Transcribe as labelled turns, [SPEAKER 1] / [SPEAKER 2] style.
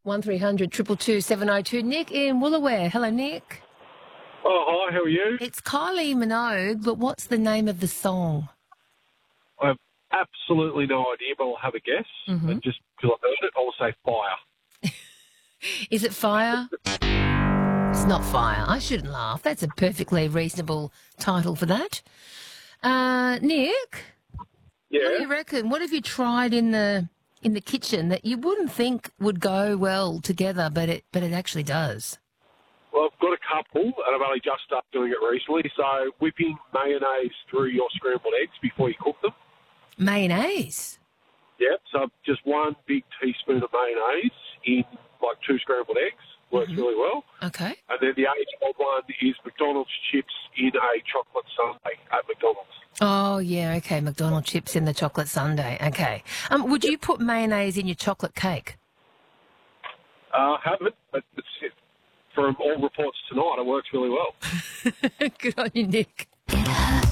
[SPEAKER 1] 1300 222 702. Nick in Woolooware. Hello, Nick.
[SPEAKER 2] Oh, hi, how are you?
[SPEAKER 1] It's Kylie Minogue, but what's the name of the song?
[SPEAKER 2] I have absolutely no idea, but I'll have a guess. And just because I heard it, I'll say Fire.
[SPEAKER 1] Is it Fire? It's not Fire. I shouldn't laugh. That's a perfectly reasonable title for that. Nick,
[SPEAKER 2] Yeah.
[SPEAKER 1] what do you reckon? What have you tried in the kitchen that you wouldn't think would go well together, but it actually does?
[SPEAKER 2] Well, I've got a couple, and I've only just started doing it recently. So whipping mayonnaise through your scrambled eggs before you cook them.
[SPEAKER 1] Mayonnaise?
[SPEAKER 2] Yep. So just one big teaspoon of mayonnaise in like 2 scrambled eggs. Works really well.
[SPEAKER 1] Okay.
[SPEAKER 2] And then the age-old one is McDonald's chips in a chocolate sundae at McDonald's.
[SPEAKER 1] Oh, yeah, okay, McDonald's chips in the chocolate sundae. Okay. Would you put mayonnaise in your chocolate cake?
[SPEAKER 2] Haven't, but from all reports tonight, it works really well.
[SPEAKER 1] Good on you, Nick.